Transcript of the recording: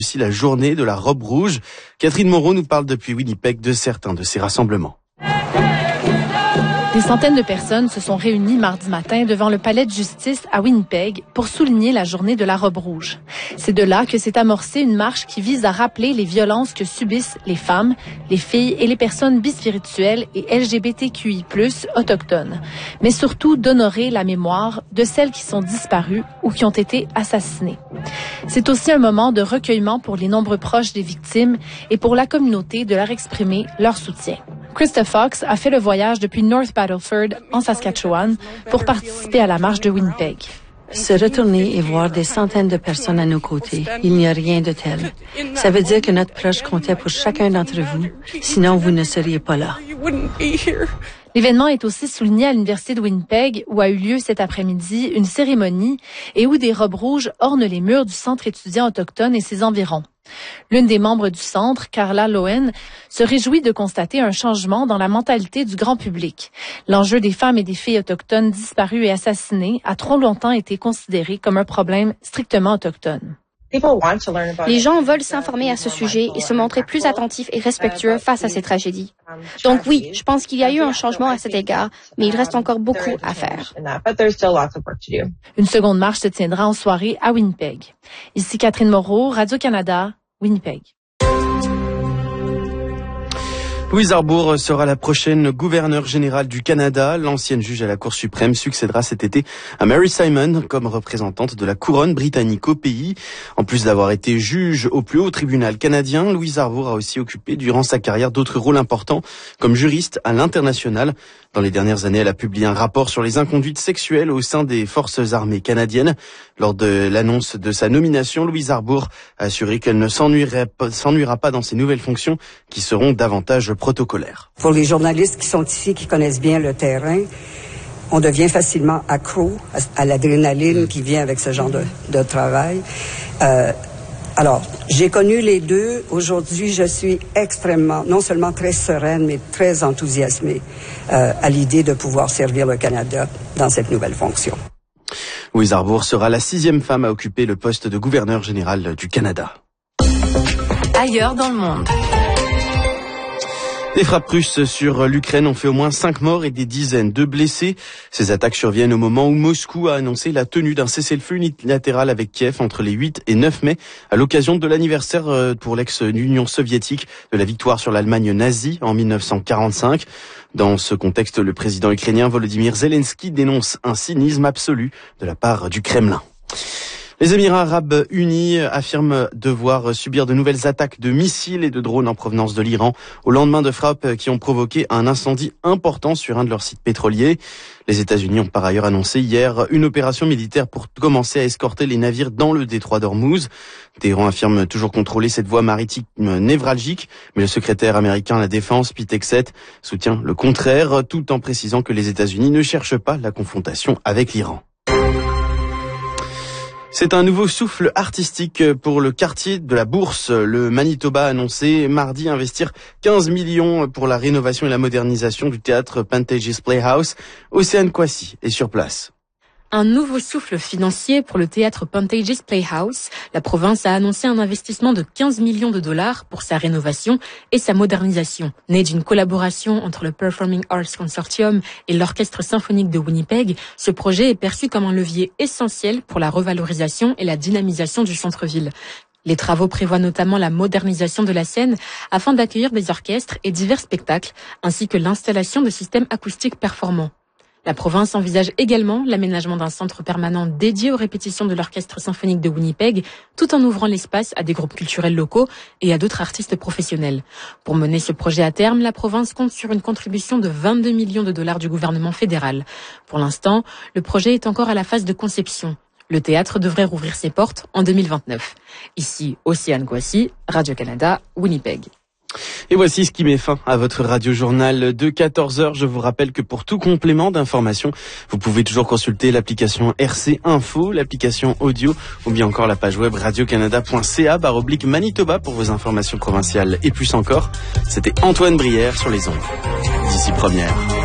aussi la journée de la robe rouge. Catherine Moreau nous parle depuis Winnipeg de certains de ces rassemblements. Des centaines de personnes se sont réunies mardi matin devant le palais de justice à Winnipeg pour souligner la journée de la robe rouge. C'est de là que s'est amorcée une marche qui vise à rappeler les violences que subissent les femmes, les filles et les personnes bispirituelles et LGBTQI+, autochtones, mais surtout d'honorer la mémoire de celles qui sont disparues ou qui ont été assassinées. C'est aussi un moment de recueillement pour les nombreux proches des victimes et pour la communauté de leur exprimer leur soutien. Krista Fox a fait le voyage depuis North Battleford, en Saskatchewan, pour participer à la marche de Winnipeg. Se retourner et voir des centaines de personnes à nos côtés, il n'y a rien de tel. Ça veut dire que notre proche comptait pour chacun d'entre vous, sinon vous ne seriez pas là. L'événement est aussi souligné à l'Université de Winnipeg, où a eu lieu cet après-midi une cérémonie et où des robes rouges ornent les murs du centre étudiant autochtone et ses environs. L'une des membres du centre, Carla Lowen, se réjouit de constater un changement dans la mentalité du grand public. L'enjeu des femmes et des filles autochtones disparues et assassinées a trop longtemps été considéré comme un problème strictement autochtone. Les gens veulent s'informer à ce sujet et se montrer plus attentifs et respectueux face à ces tragédies. Donc oui, je pense qu'il y a eu un changement à cet égard, mais il reste encore beaucoup à faire. Une seconde marche se tiendra en soirée à Winnipeg. Ici Catherine Moreau, Radio-Canada, Winnipeg. Louise Arbour sera la prochaine gouverneure générale du Canada. L'ancienne juge à la Cour suprême succédera cet été à Mary Simon comme représentante de la couronne britannique au pays. En plus d'avoir été juge au plus haut tribunal canadien, Louise Arbour a aussi occupé durant sa carrière d'autres rôles importants comme juriste à l'international. Dans les dernières années, elle a publié un rapport sur les inconduites sexuelles au sein des forces armées canadiennes. Lors de l'annonce de sa nomination, Louise Arbour a assuré qu'elle ne s'ennuiera pas dans ses nouvelles fonctions qui seront davantage protocolaires. Pour les journalistes qui sont ici, qui connaissent bien le terrain, on devient facilement accro à l'adrénaline qui vient avec ce genre de travail. Alors, j'ai connu les deux. Aujourd'hui, je suis extrêmement, non seulement très sereine, mais très enthousiasmée à l'idée de pouvoir servir le Canada dans cette nouvelle fonction. Louise Arbour sera la 6e femme à occuper le poste de gouverneur général du Canada. Ailleurs dans le monde. Des frappes russes sur l'Ukraine ont fait au moins 5 morts et des dizaines de blessés. Ces attaques surviennent au moment où Moscou a annoncé la tenue d'un cessez-le-feu unilatéral avec Kiev entre les 8 et 9 mai, à l'occasion de l'anniversaire pour l'ex-Union soviétique de la victoire sur l'Allemagne nazie en 1945. Dans ce contexte, le président ukrainien Volodymyr Zelensky dénonce un cynisme absolu de la part du Kremlin. Les Émirats arabes unis affirment devoir subir de nouvelles attaques de missiles et de drones en provenance de l'Iran au lendemain de frappes qui ont provoqué un incendie important sur un de leurs sites pétroliers. Les États-Unis ont par ailleurs annoncé hier une opération militaire pour commencer à escorter les navires dans le détroit d'Ormuz. Téhéran affirme toujours contrôler cette voie maritime névralgique, mais le secrétaire américain à la Défense, Pete Hegseth, soutient le contraire, tout en précisant que les États-Unis ne cherchent pas la confrontation avec l'Iran. C'est un nouveau souffle artistique pour le quartier de la Bourse. Le Manitoba a annoncé mardi investir 15 millions pour la rénovation et la modernisation du théâtre Pantages Playhouse. Océane Kwasi est sur place. Un nouveau souffle financier pour le théâtre Pantages Playhouse. La province a annoncé un investissement de 15 millions de dollars pour sa rénovation et sa modernisation. Né d'une collaboration entre le Performing Arts Consortium et l'Orchestre symphonique de Winnipeg, ce projet est perçu comme un levier essentiel pour la revalorisation et la dynamisation du centre-ville. Les travaux prévoient notamment la modernisation de la scène afin d'accueillir des orchestres et divers spectacles, ainsi que l'installation de systèmes acoustiques performants. La province envisage également l'aménagement d'un centre permanent dédié aux répétitions de l'Orchestre symphonique de Winnipeg, tout en ouvrant l'espace à des groupes culturels locaux et à d'autres artistes professionnels. Pour mener ce projet à terme, la province compte sur une contribution de 22 millions de dollars du gouvernement fédéral. Pour l'instant, le projet est encore à la phase de conception. Le théâtre devrait rouvrir ses portes en 2029. Ici, Océane Kwasi, Radio-Canada, Winnipeg. Et voici ce qui met fin à votre radio-journal de 14h. Je vous rappelle que pour tout complément d'information, vous pouvez toujours consulter l'application RC Info, l'application audio ou bien encore la page web radiocanada.ca/Manitoba pour vos informations provinciales et plus encore. C'était Antoine Brière sur les ondes. D'ici première.